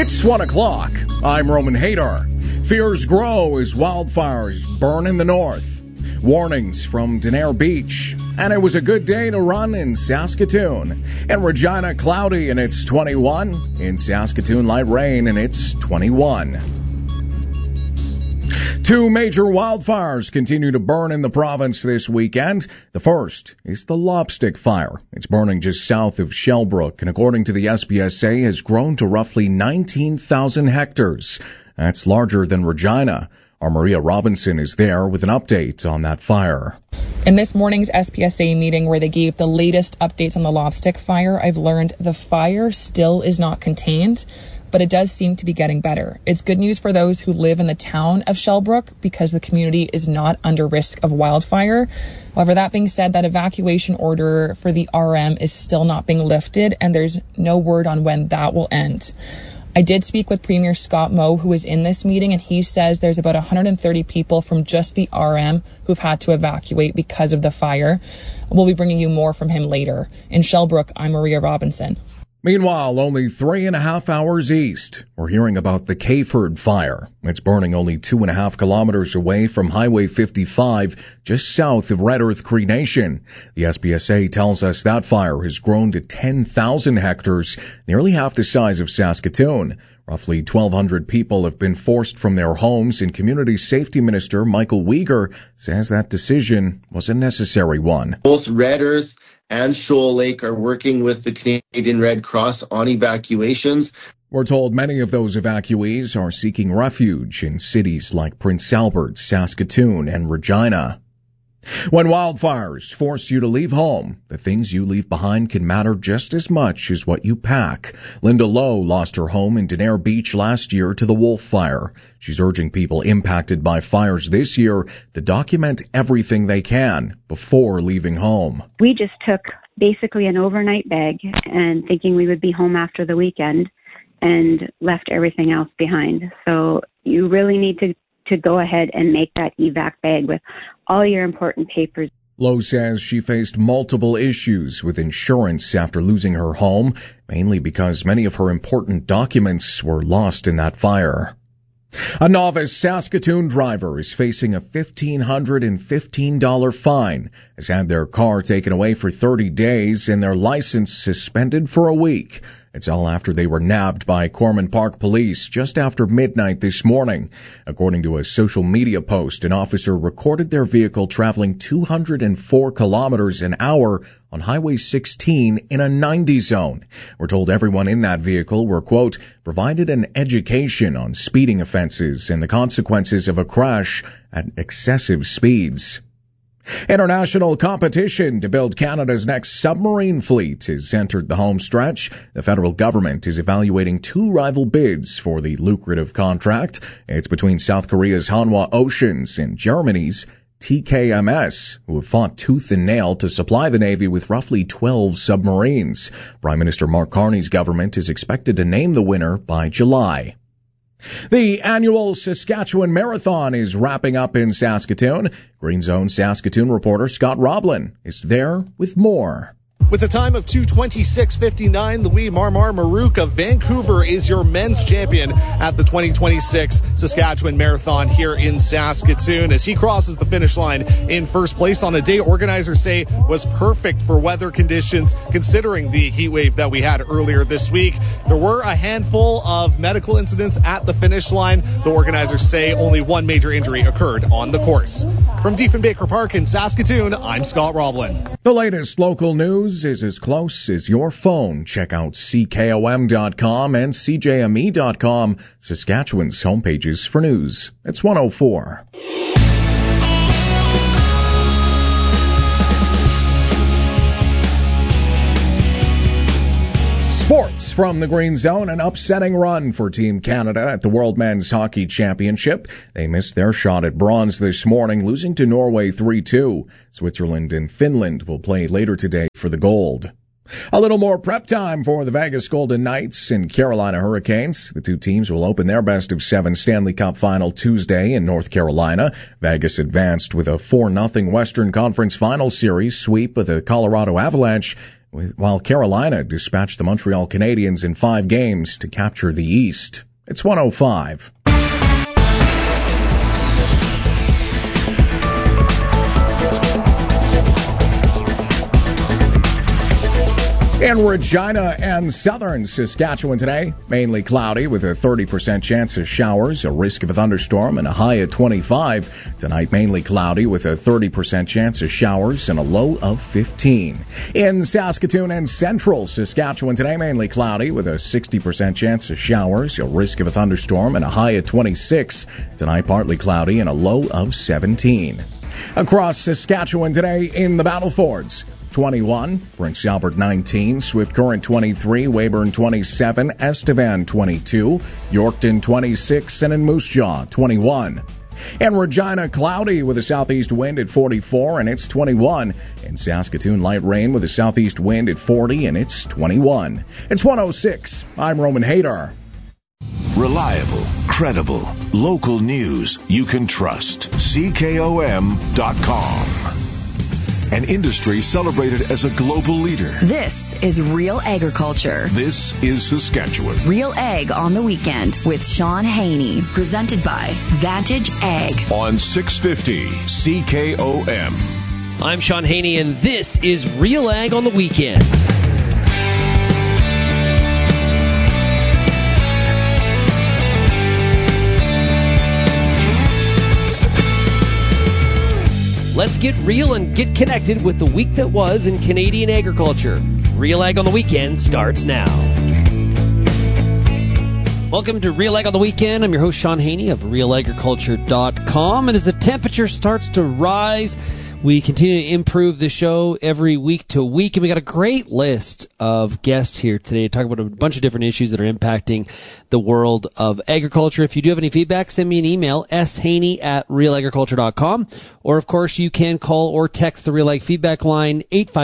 It's 1 o'clock. I'm Roman Hadar. Fears grow as wildfires burn in the north. Warnings from Denair Beach. And it was a good day to run in Saskatoon. In Regina, cloudy and it's 21. In Saskatoon, light rain and it's 21. Two major wildfires continue to burn in the province this weekend. The first is the Lobstick Fire. It's burning just south of Shellbrook, and according to the SPSA, has grown to roughly 19,000 hectares. That's larger than Regina. Our Maria Robinson is there with an update on that fire. In this morning's SPSA meeting where they gave the latest updates on the Lobstick Fire, I've learned the fire still is not contained, but it does seem to be getting better. It's good news for those who live in the town of Shellbrook because the community is not under risk of wildfire. However, that being said, that evacuation order for the RM is still not being lifted, and there's no word on when that will end. I did speak with Premier Scott Moe, who was in this meeting, and he says there's about 130 people from just the RM who've had to evacuate because of the fire. We'll be bringing you more from him later. In Shellbrook, I'm Maria Robinson. Meanwhile, only 3.5 hours east, we're hearing about the Kayford Fire. It's burning only 2.5 kilometers away from Highway 55, just south of Red Earth Cree Nation. The SPSA tells us that fire has grown to 10,000 hectares, nearly half the size of Saskatoon. Roughly 1,200 people have been forced from their homes, and Community Safety Minister Michael Uyghur says that decision was a necessary one. Both Red Earth and Shoal Lake are working with the Canadian Red Cross on evacuations. We're told many of those evacuees are seeking refuge in cities like Prince Albert, Saskatoon, and Regina. When wildfires force you to leave home, the things you leave behind can matter just as much as what you pack. Linda Lowe lost her home in Denair Beach last year to the Wolf Fire. She's urging people impacted by fires this year to document everything they can before leaving home. We just took basically an overnight bag and thinking we would be home after the weekend and left everything else behind. So you really need to go ahead and make that evac bag with all your important papers. Lowe says she faced multiple issues with insurance after losing her home, mainly because many of her important documents were lost in that fire. A novice Saskatoon driver is facing a $1,515 fine, has had their car taken away for 30 days and their license suspended for a week. It's all after they were nabbed by Corman Park Police just after midnight this morning. According to a social media post, an officer recorded their vehicle traveling 204 kilometers an hour on Highway 16 in a 90 zone. We're told everyone in that vehicle were, quote, provided an education on speeding offenses and the consequences of a crash at excessive speeds. International competition to build Canada's next submarine fleet has entered the home stretch. The federal government is evaluating two rival bids for the lucrative contract. It's between South Korea's Hanwha Oceans and Germany's TKMS, who have fought tooth and nail to supply the Navy with roughly 12 submarines. Prime Minister Mark Carney's government is expected to name the winner by July. The annual Saskatchewan Marathon is wrapping up in Saskatoon. Green Zone Saskatoon reporter Scott Roblin is there with more. With a time of 2:26:59, Louis Marmar Marouk of Vancouver is your men's champion at the 2026 Saskatchewan Marathon here in Saskatoon as he crosses the finish line in first place on a day organizers say was perfect for weather conditions considering the heat wave that we had earlier this week. There were a handful of medical incidents at the finish line. The organizers say only one major injury occurred on the course. From Diefenbaker Park in Saskatoon, I'm Scott Roblin. The latest local news is as close as your phone. Check out CKOM.com and CJME.com, Saskatchewan's homepages for news. It's 104. Sports from the Green Zone, an upsetting run for Team Canada at the World Men's Hockey Championship. They missed their shot at bronze this morning, losing to Norway 3-2. Switzerland and Finland will play later today for the gold. A little more prep time for the Vegas Golden Knights and Carolina Hurricanes. The two teams will open their best-of-7 Stanley Cup final Tuesday in North Carolina. Vegas advanced with a 4-0 Western Conference Final Series sweep of the Colorado Avalanche, while Carolina dispatched the Montreal Canadiens in 5 games to capture the East. It's 105. In Regina and southern Saskatchewan today, mainly cloudy with a 30% chance of showers, a risk of a thunderstorm, and a high of 25. Tonight, mainly cloudy with a 30% chance of showers and a low of 15. In Saskatoon and central Saskatchewan today, mainly cloudy with a 60% chance of showers, a risk of a thunderstorm, and a high of 26. Tonight, partly cloudy and a low of 17. Across Saskatchewan today in the Battlefords, 21, Prince Albert 19, Swift Current 23, Weyburn 27, Estevan 22, Yorkton 26, and in Moose Jaw 21. In Regina, cloudy with a southeast wind at 44, and it's 21. In Saskatoon, light rain with a southeast wind at 40, and it's 21. It's 106. I'm Roman Hader. Reliable, credible, local news you can trust. CKOM.com. An industry celebrated as a global leader. This is Real Agriculture. This is Saskatchewan. Real Ag on the Weekend with Sean Haney. Presented by Vantage Ag. On 650 CKOM. I'm Sean Haney, and this is Real Ag on the Weekend. Let's get real and get connected with the week that was in Canadian agriculture. Real Ag on the Weekend starts now. Welcome to Real Ag on the Weekend. I'm your host, Sean Haney of RealAgriculture.com. And as the temperature starts to rise, we continue to improve the show every week to week, and we got a great list of guests here today to talk about a bunch of different issues that are impacting the world of agriculture. If you do have any feedback, send me an email, shaney@realagriculture.com, or of course you can call or text the Real Ag feedback line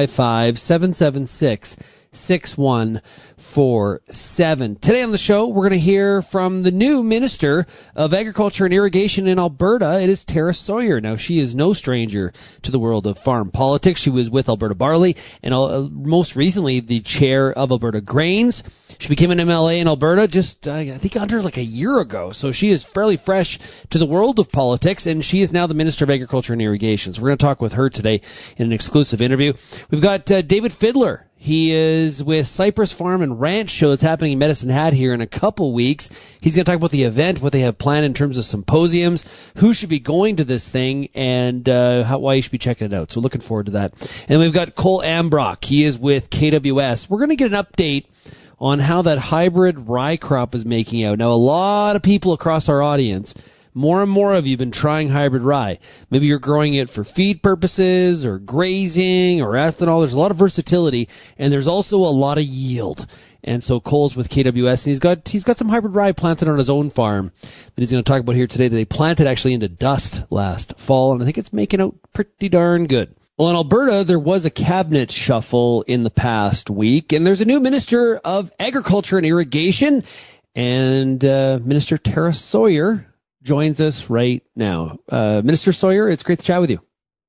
855-776-6147. Today on the show, we're going to hear from the new Minister of Agriculture and Irrigation in Alberta. It is Tara Sawyer. Now, she is no stranger to the world of farm politics. She was with Alberta Barley and most recently the chair of Alberta Grains. She became an MLA in Alberta just, I think, under like a year ago. So she is fairly fresh to the world of politics, and she is now the Minister of Agriculture and Irrigation. So we're going to talk with her today in an exclusive interview. We've got David Fiddler. He is with Cypress Farm and Ranch Show that's happening in Medicine Hat here in a couple weeks. He's going to talk about the event, what they have planned in terms of symposiums, who should be going to this thing, and why you should be checking it out. So looking forward to that. And we've got Cole Ambrock. He is with KWS. We're going to get an update on how that hybrid rye crop is making out. Now, a lot of people across our audience, more and more of you have been trying hybrid rye. Maybe you're growing it for feed purposes or grazing or ethanol. There's a lot of versatility, and there's also a lot of yield. And so Cole's with KWS, and he's got some hybrid rye planted on his own farm that he's going to talk about here today that they planted actually into dust last fall, and I think it's making out pretty darn good. Well, in Alberta, there was a cabinet shuffle in the past week, and there's a new Minister of Agriculture and Irrigation, and Minister Tara Sawyer joins us right now. Minister Sawyer, it's great to chat with you.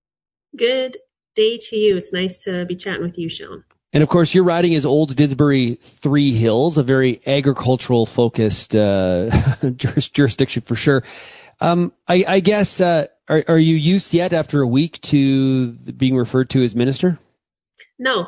Good day to you. It's nice to be chatting with you, Sean. And, of course, your riding is Old Didsbury Three Hills, a very agricultural-focused jurisdiction for sure. I guess, are you used yet after a week to being referred to as minister? No.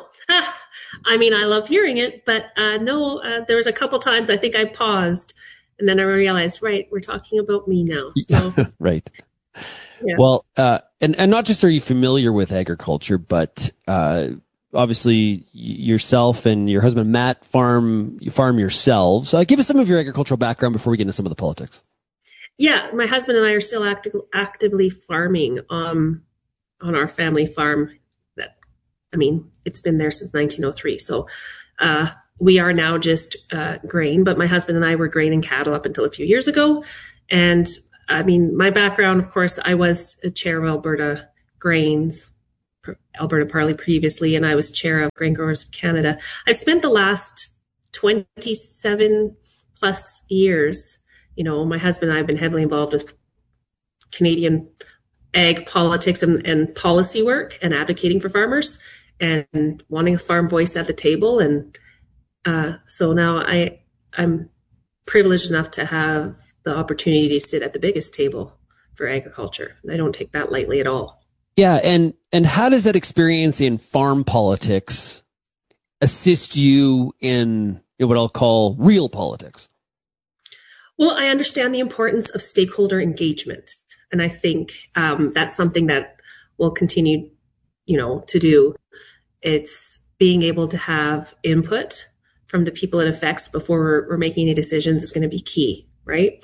I mean, I love hearing it, but no, there was a couple times I think I paused. And then I realized, right, we're talking about me now. So. Right. Yeah. Well, and not just are you familiar with agriculture, but obviously yourself and your husband Matt farm yourselves. Give us some of your agricultural background before we get into some of the politics. Yeah, my husband and I are still actively farming on our family farm. It's been there since 1903. So. We are now just grain, but my husband and I were grain and cattle up until a few years ago. And I mean, my background, of course, I was a chair of Alberta Grains, Alberta Barley previously, and I was chair of Grain Growers of Canada. I've spent the last 27 plus years, my husband and I have been heavily involved with Canadian ag politics and policy work and advocating for farmers. and wanting a farm voice at the table. And so now I'm privileged enough to have the opportunity to sit at the biggest table for agriculture. I don't take that lightly at all. Yeah, and how does that experience in farm politics assist you in what I'll call real politics? Well, I understand the importance of stakeholder engagement, and I think that's something that we'll continue, to do. It's being able to have input from the people it affects before we're making any decisions is going to be key, right?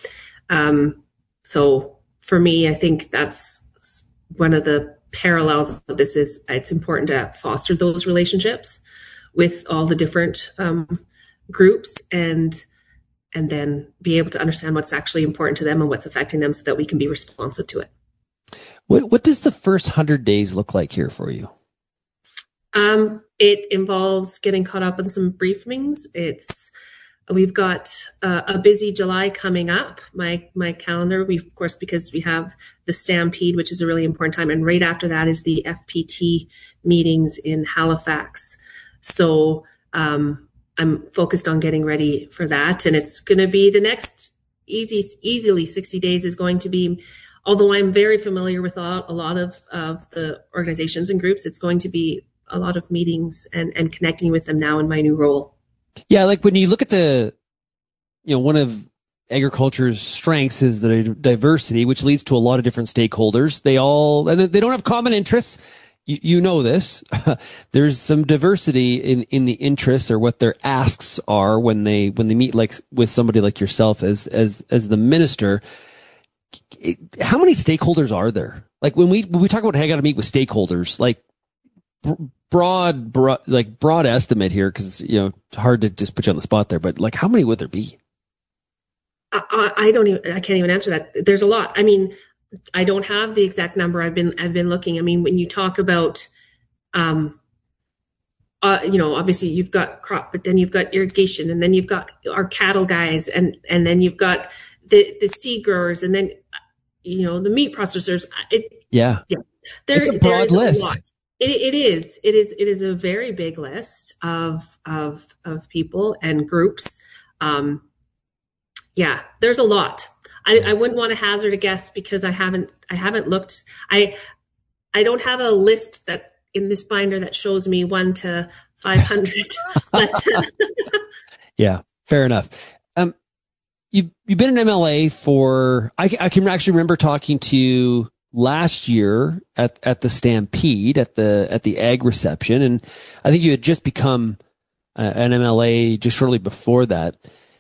So for me, I think that's one of the parallels of this is it's important to foster those relationships with all the different groups and then be able to understand what's actually important to them and what's affecting them so that we can be responsive to it. What does the first 100 days look like here for you? It involves getting caught up on some briefings. We've got a busy July coming up. My calendar, of course, because we have the Stampede, which is a really important time, and right after that is the FPT meetings in Halifax. So I'm focused on getting ready for that, and it's going to be the next easily 60 days is going to be, although I'm very familiar with a lot of the organizations and groups, it's going to be a lot of meetings and connecting with them now in my new role. Yeah, like when you look at one of agriculture's strengths is the diversity, which leads to a lot of different stakeholders. They don't have common interests. You know this. There's some diversity in the interests or what their asks are when they meet like with somebody like yourself as the minister. How many stakeholders are there? Like when we talk about, hey, I got to meet with stakeholders, like broad estimate here, because it's hard to just put you on the spot there. But like, how many would there be? I can't even answer that. There's a lot. I mean, I don't have the exact number. I've been looking. I mean, when you talk about, obviously you've got crop, but then you've got irrigation, and then you've got our cattle guys, and then you've got the seed growers, and then the meat processors. It's a broad list. It is a very big list of people and groups. There's a lot. I wouldn't want to hazard a guess because I haven't looked. I don't have a list that in this binder that shows me 1 to 500. But yeah, fair enough. You've been an MLA for. I can actually remember talking to you last year at the Stampede at the ag reception, and I think you had just become an MLA just shortly before that.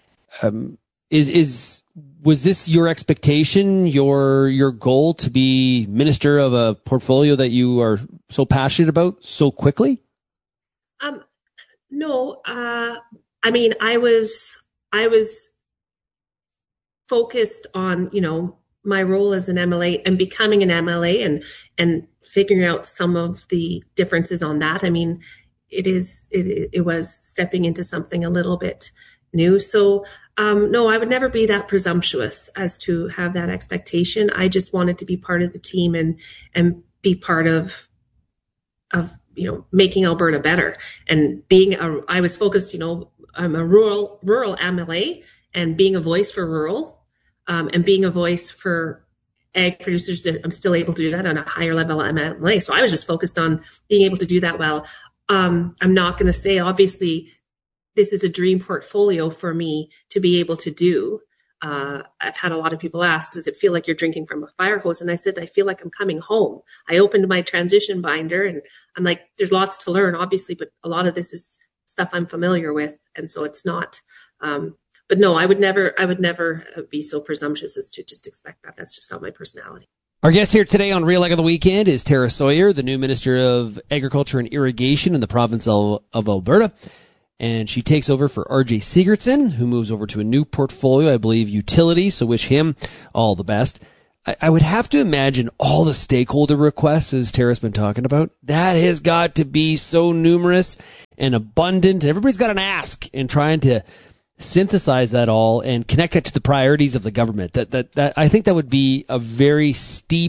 Was this your expectation, your goal to be minister of a portfolio that you are so passionate about so quickly? No. I mean, I was focused on, my role as an MLA and becoming an MLA and figuring out some of the differences on that. I mean, it was stepping into something a little bit new. So, no, I would never be that presumptuous as to have that expectation. I just wanted to be part of the team and be part of making Alberta better. And I was focused, I'm a rural MLA, and being a voice for rural, and being a voice for ag producers, I'm still able to do that on a higher level MLA. So I was just focused on being able to do that well. I'm not going to say, obviously, this is a dream portfolio for me to be able to do. I've had a lot of people ask, does it feel like you're drinking from a fire hose? And I said, I feel like I'm coming home. I opened my transition binder and I'm like, there's lots to learn, obviously, but a lot of this is stuff I'm familiar with. And so it's not, but no, I would never be so presumptuous as to just expect that. That's just not my personality. Our guest here today on Real Ag of the Weekend is Tara Sawyer, the new Minister of Agriculture and Irrigation in the province of Alberta. And she takes over for R.J. Sigurdsson, who moves over to a new portfolio, I believe, utility. So wish him all the best. I would have to imagine all the stakeholder requests, as Tara's been talking about, that has got to be so numerous and abundant. Everybody's got an ask, and trying to synthesize that all and connect it to the priorities of the government. That I think that would be a very steep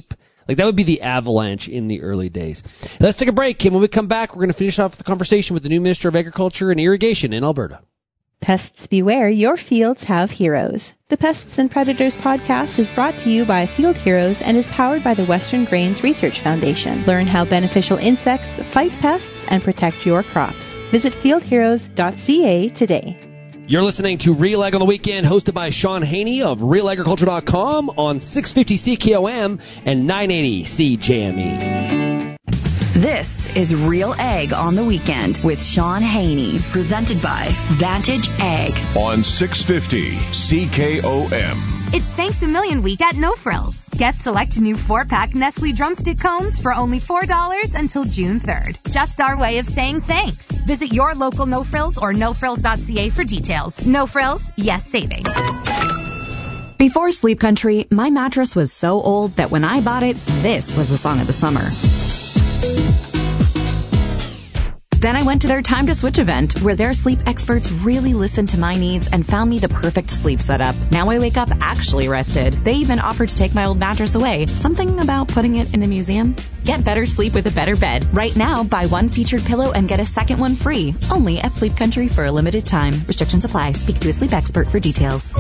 Like, that would be the avalanche in the early days. Let's take a break, and when we come back, we're going to finish off the conversation with the new Minister of Agriculture and Irrigation in Alberta. Pests beware, your fields have heroes. The Pests and Predators podcast is brought to you by Field Heroes and is powered by the Western Grains Research Foundation. Learn how beneficial insects fight pests and protect your crops. Visit fieldheroes.ca today. You're listening to Real Ag on the Weekend, hosted by Sean Haney of RealAgriculture.com on 650 CKOM and 980 CJME. This is Real Ag on the Weekend with Sean Haney, presented by Vantage Ag on 650 CKOM. It's Thanks a Million Week at No Frills. Get select new 4-pack Nestle Drumstick Cones for only $4 until June 3rd. Just our way of saying thanks. Visit your local No Frills or nofrills.ca for details. No Frills, yes savings. Before Sleep Country, my mattress was so old that when I bought it, this was the song of the summer. Then I went to their Time to Switch event, where their sleep experts really listened to my needs and found me the perfect sleep setup. Now I wake up actually rested. They even offered to take my old mattress away. Something about putting it in a museum? Get better sleep with a better bed. Right now, buy one featured pillow and get a second one free. Only at Sleep Country for a limited time. Restrictions apply. Speak to a sleep expert for details.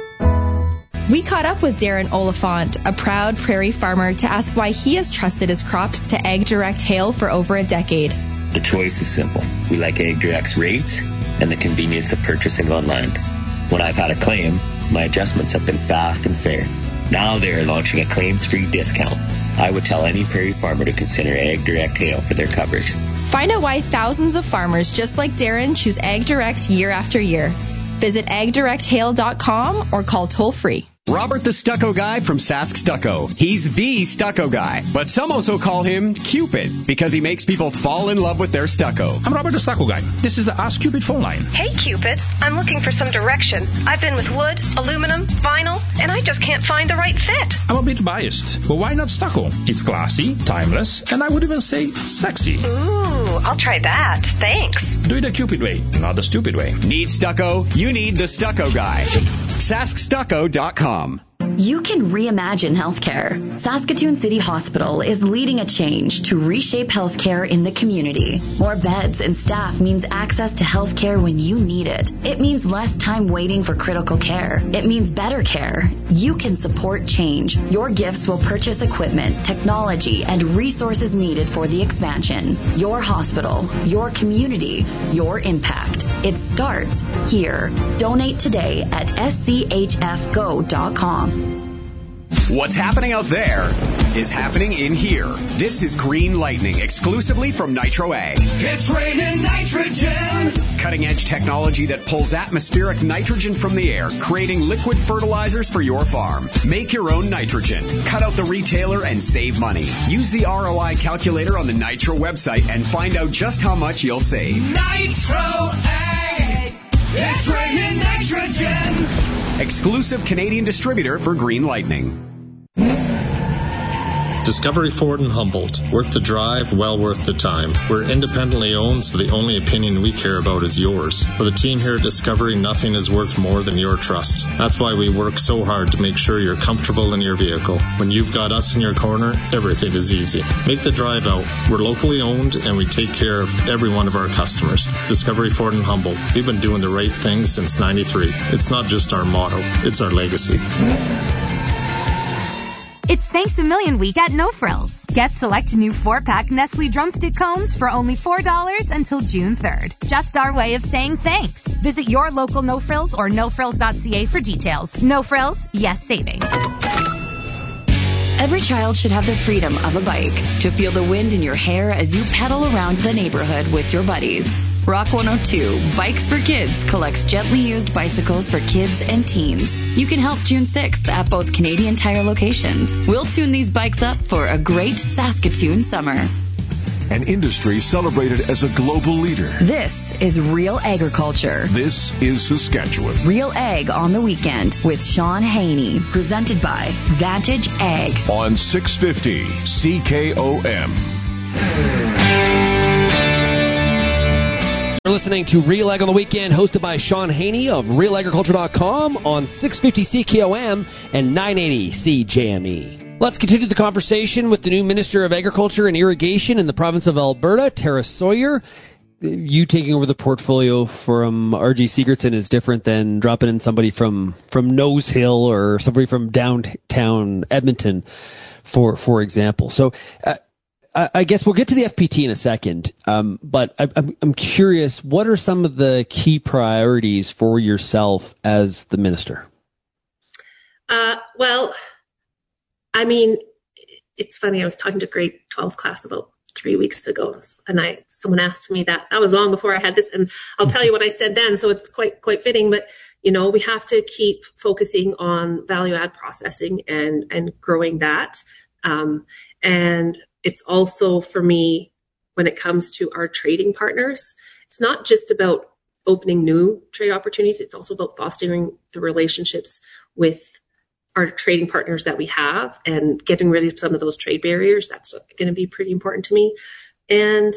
We caught up with Darren Oliphant, a proud prairie farmer, to ask why he has trusted his crops to Ag Direct Hail for over a decade. The choice is simple. We like Ag Direct's rates and the convenience of purchasing online. When I've had a claim, my adjustments have been fast and fair. Now they are launching a claims-free discount. I would tell any prairie farmer to consider Ag Direct Hail for their coverage. Find out why thousands of farmers just like Darren choose Ag Direct year after year. Visit agdirecthail.com or call toll-free. Robert the Stucco Guy from Sask Stucco. He's the stucco guy, but some also call him Cupid because he makes people fall in love with their stucco. I'm Robert the Stucco Guy. This is the Ask Cupid phone line. Hey Cupid, I'm looking for some direction. I've been with wood, aluminum, vinyl, and I just can't find the right fit. I'm a bit biased, but why not stucco? It's classy, timeless, and I would even say sexy. Ooh, I'll try that. Thanks. Do it the Cupid way, not the stupid way. Need stucco? You need the Stucco Guy. SaskStucco.com. You can reimagine healthcare. Saskatoon City Hospital is leading a change to reshape healthcare in the community. More beds and staff means access to healthcare when you need it. It means less time waiting for critical care. It means better care. You can support change. Your gifts will purchase equipment, technology, and resources needed for the expansion. Your hospital, your community, your impact. It starts here. Donate today at schfgo.com. What's happening out there is happening in here. This is Green Lightning, exclusively from Nitro Ag. It's raining nitrogen. Cutting-edge technology that pulls atmospheric nitrogen from the air, creating liquid fertilizers for your farm. Make your own nitrogen. Cut out the retailer and save money. Use the ROI calculator on the Nitro website and find out just how much you'll save. Nitro Ag. It's raining nitrogen. Exclusive Canadian distributor for Green Lightning. Discovery Ford in Humboldt. Worth the drive, well worth the time. We're independently owned, so the only opinion we care about is yours. For the team here at Discovery, nothing is worth more than your trust. That's why we work so hard to make sure you're comfortable in your vehicle. When you've got us in your corner, everything is easy. Make the drive out. We're locally owned, and we take care of every one of our customers. Discovery Ford in Humboldt. We've been doing the right thing since '93. It's not just our motto, it's our legacy. It's Thanks a Million Week at No Frills. Get select new 4-pack Nestle Drumstick Cones for only $4 until June 3rd. Just our way of saying thanks. Visit your local No Frills or nofrills.ca for details. No Frills, yes savings. Every child should have the freedom of a bike, to feel the wind in your hair as you pedal around the neighborhood with your buddies. Rock 102, Bikes for Kids, collects gently used bicycles for kids and teens. You can help June 6th at both Canadian Tire locations. We'll tune these bikes up for a great Saskatoon summer. An industry celebrated as a global leader. This is Real Agriculture. This is Saskatchewan. Real Ag on the Weekend with Sean Haney, presented by Vantage Ag on 650 CKOM. You're listening to Real Ag on the Weekend, hosted by Sean Haney of RealAgriculture.com on 650 CKOM and 980 CJME. Let's continue the conversation with the new Minister of Agriculture and Irrigation in the province of Alberta, Tara Sawyer. You taking over the portfolio from R.G. Sigurdsson is different than dropping in somebody from Nose Hill or somebody from downtown Edmonton, for example. So I guess we'll get to the FPT in a second, but I'm curious, what are some of the key priorities for yourself as the minister? Well, I mean, it's funny. I was talking to grade 12 class about 3 weeks ago, and someone asked me that. That was long before I had this, and I'll tell you what I said then. So it's quite fitting. But we have to keep focusing on value add processing and growing that. And it's also, for me, when it comes to our trading partners, it's not just about opening new trade opportunities. It's also about fostering the relationships with our trading partners that we have and getting rid of some of those trade barriers. That's going to be pretty important to me. And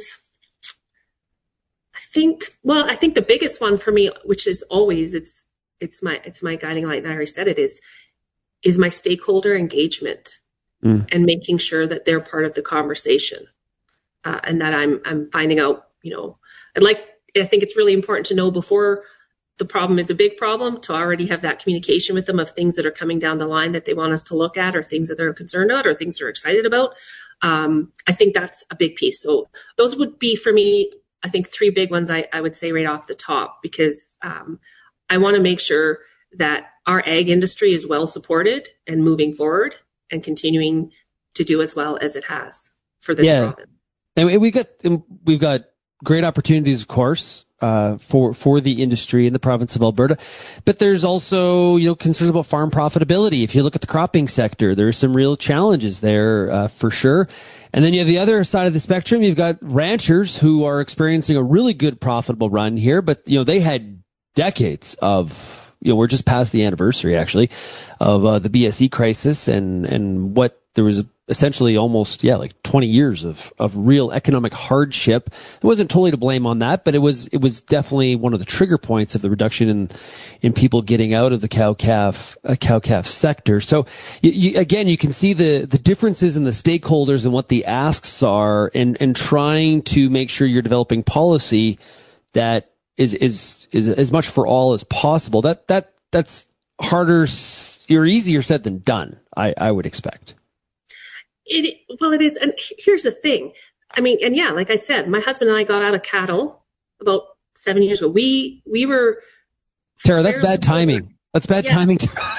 I think the biggest one for me, which is always, it's my guiding light, and I already said it, is my stakeholder engagement and making sure that they're part of the conversation, and that I'm finding out, I think it's really important to know before the problem is a big problem, to already have that communication with them of things that are coming down the line that they want us to look at, or things that they're concerned about, or things they're excited about. I think that's a big piece. So those would be, for me, I think 3 big ones I would say right off the top, because I want to make sure that our ag industry is well supported and moving forward and continuing to do as well as it has for this province. And we've got great opportunities, of course, for the industry in the province of Alberta, but there's also concerns about farm profitability. If you look at the cropping sector, there's some real challenges there for sure. And then you have the other side of the spectrum. You've got ranchers who are experiencing a really good profitable run here, but they had decades of we're just past the anniversary actually of the BSE crisis and what there was essentially almost, like 20 years of real economic hardship. It wasn't totally to blame on that, but it was definitely one of the trigger points of the reduction in people getting out of the cow-calf sector. So you can see the differences in the stakeholders and what the asks are, and trying to make sure you're developing policy that is as much for all as possible. That's harder or easier said than done, I would expect. It is. And here's the thing. I mean, and like I said, my husband and I got out of cattle about 7 years ago. We were. Tara, that's bad timing. That's bad timing.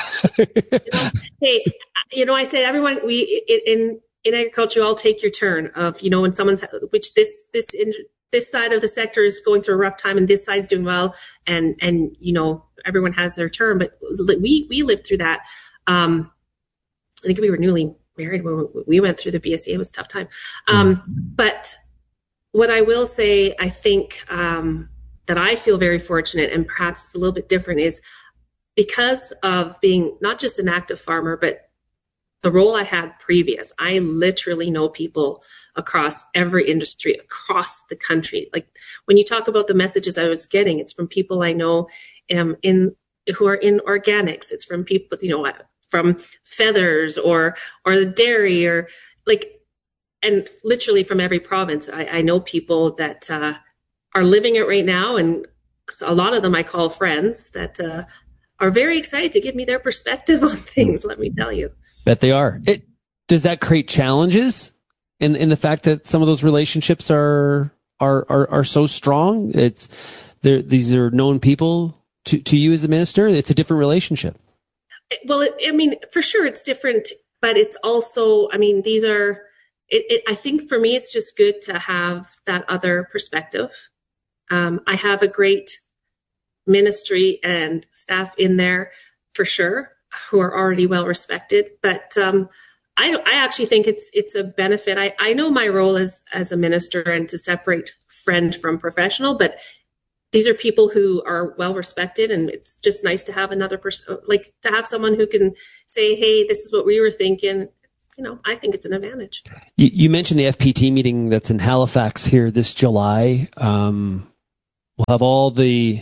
Hey, I say everyone, in agriculture, you all take your turn of, when someone's, which this side of the sector is going through a rough time and this side's doing well, and everyone has their turn. But we lived through that. I think we were newly married when we went through the BSE. It was a tough time. But what I will say, I think that I feel very fortunate, and perhaps it's a little bit different, is because of being not just an active farmer, but the role I had previous. I literally know people across every industry, across the country. Like when you talk about the messages I was getting, it's from people I know who are in organics. It's from people, from feathers or the dairy, or and literally from every province. I know people that are living it right now, and a lot of them I call friends that are very excited to give me their perspective on things, let me tell you. Bet they are. Does that create challenges in the fact that some of those relationships are so strong? These are known people to you as the minister. It's a different relationship. Well, for sure it's different, but it's also, these are, I think for me, it's just good to have that other perspective. I have a great ministry and staff in there for sure, who are already well respected, but I actually think it's a benefit. I know my role as a minister and to separate friend from professional, but these are people who are well respected, and it's just nice to have another person, to have someone who can say, hey, this is what we were thinking. I think it's an advantage. You mentioned the FPT meeting that's in Halifax here this July. We'll have all the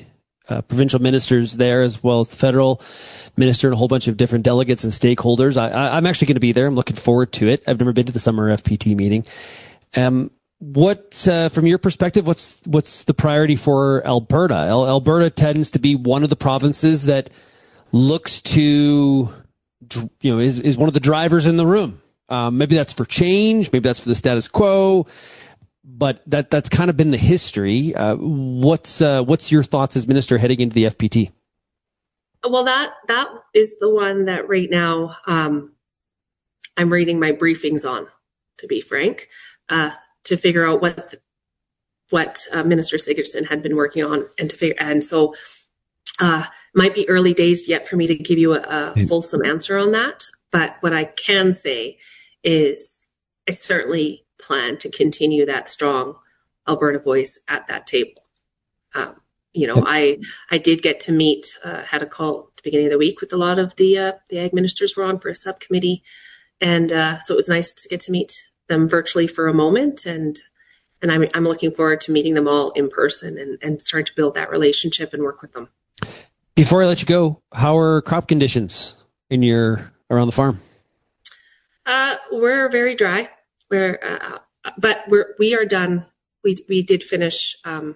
provincial ministers there, as well as the federal minister and a whole bunch of different delegates and stakeholders. I'm actually going to be there. I'm looking forward to it. I've never been to the summer FPT meeting. What, from your perspective, what's the priority for Alberta? Alberta tends to be one of the provinces that looks to, is one of the drivers in the room. Maybe that's for change. Maybe that's for the status quo. But that's kind of been the history. What's your thoughts as minister heading into the FPT? Well, that is the one that right now I'm reading my briefings on, to be frank, to figure out what Minister Sigurdsson had been working on, and so might be early days yet for me to give you a fulsome answer on that. But what I can say is I certainly plan to continue that strong Alberta voice at that table. I did get to meet, had a call at the beginning of the week with a lot of the ag ministers were on for a subcommittee. And so it was nice to get to meet them virtually for a moment. And I'm looking forward to meeting them all in person and starting to build that relationship and work with them. Before I let you go, how are crop conditions around the farm? We're very dry. But we are done. We did finish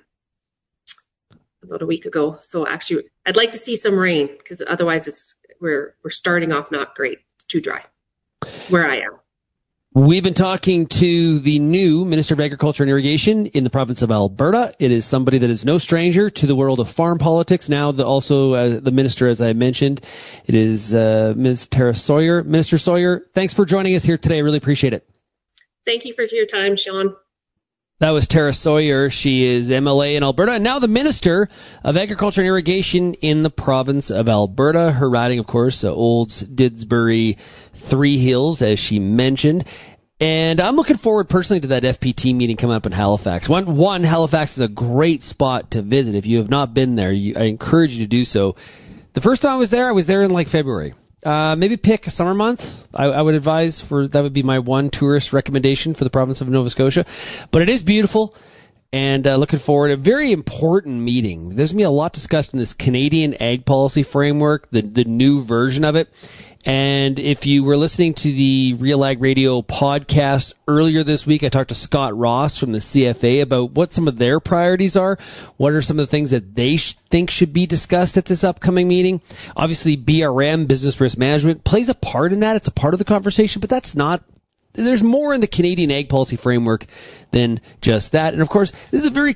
about a week ago. So actually, I'd like to see some rain because otherwise we're starting off not great. It's too dry where I am. We've been talking to the new Minister of Agriculture and Irrigation in the province of Alberta. It is somebody that is no stranger to the world of farm politics. Now, also the minister, as I mentioned, it is Ms. Tara Sawyer. Minister Sawyer, thanks for joining us here today. I really appreciate it. Thank you for your time, Sean. That was Tara Sawyer. She is MLA in Alberta and now the Minister of Agriculture and Irrigation in the province of Alberta. Her riding, of course, Olds, Didsbury, Three Hills, as she mentioned. And I'm looking forward personally to that FPT meeting coming up in Halifax. One, Halifax is a great spot to visit. If you have not been there, I encourage you to do so. The first time I was there in February. Maybe pick a summer month. I would advise that would be my one tourist recommendation for the province of Nova Scotia. But it is beautiful, and looking forward. A very important meeting. There's going to be a lot discussed in this Canadian ag policy framework, the new version of it. And if you were listening to the Real Ag Radio podcast earlier this week, I talked to Scott Ross from the CFA about what some of their priorities are. What are some of the things that they think should be discussed at this upcoming meeting? Obviously, BRM, business risk management, plays a part in that. It's a part of the conversation, but that's not. There's more in the Canadian ag policy framework than just that. And of course, this is a very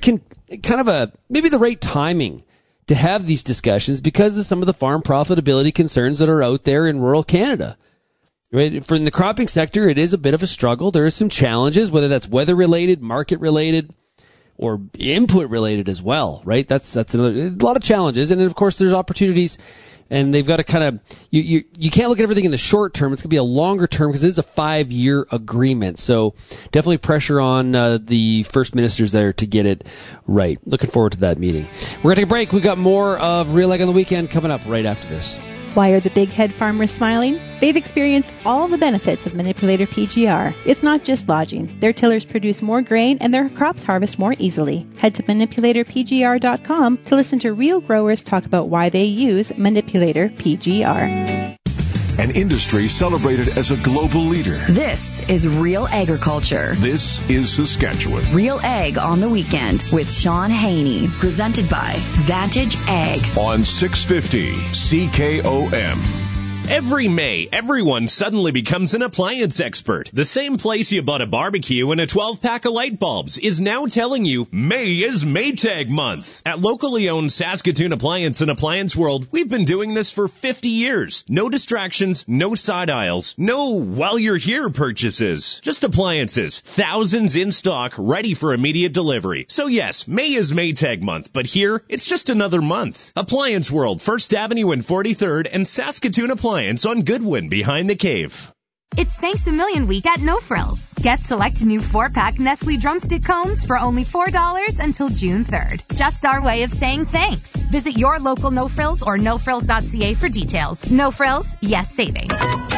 maybe the right timing to have these discussions because of some of the farm profitability concerns that are out there in rural Canada. Right? For the cropping sector, it is a bit of a struggle. There are some challenges, whether that's weather-related, market-related, or input-related as well. Right? That's a lot of challenges, and then, of course, there's opportunities. And they've got to you can't look at everything in the short term. It's going to be a longer term because it is a 5-year agreement. So definitely pressure on the first ministers there to get it right. Looking forward to that meeting. We're going to take a break. We've got more of Real Ag on the Weekend coming up right after this. Why are the big head farmers smiling? They've experienced all the benefits of Manipulator PGR. It's not just lodging. Their tillers produce more grain and their crops harvest more easily. Head to manipulatorpgr.com to listen to real growers talk about why they use Manipulator PGR. An industry celebrated as a global leader. This is Real Agriculture. This is Saskatchewan. Real Ag on the Weekend with Sean Haney. Presented by Vantage Ag. On 650 CKOM. Every May, everyone suddenly becomes an appliance expert. The same place you bought a barbecue and a 12-pack of light bulbs is now telling you May is Maytag month. At locally owned Saskatoon Appliance and Appliance World, we've been doing this for 50 years. No distractions, no side aisles, no while you're here purchases. Just appliances, thousands in stock, ready for immediate delivery. So yes, May is Maytag month, but here, it's just another month. Appliance World, 1st Avenue and 43rd, and Saskatoon Appliance on Goodwin behind the cave. It's Thanks a Million Week at No Frills. Get select new 4-pack Nestle Drumstick Cones for only $4 until June 3rd. Just our way of saying thanks. Visit your local No Frills or nofrills.ca for details. No Frills, yes savings.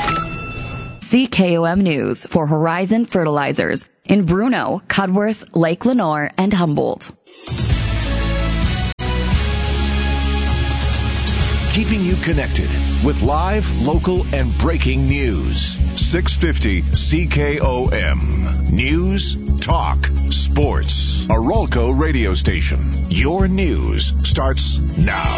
CKOM News for Horizon Fertilizers in Bruno, Cudworth, Lake Lenore, and Humboldt. keeping you connected with live, local, and breaking news. 650 CKOM. News, talk, sports. A Rolco radio station. Your news starts now.